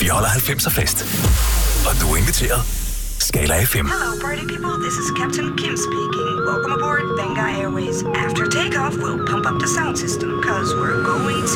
Vi holder 90'er fest. Og du er inviteret. Skala FM. Hello, party people. This is Captain Kim speaking. Welcome aboard Benga Airways. After takeoff, we'll pump up the sound system, because we're going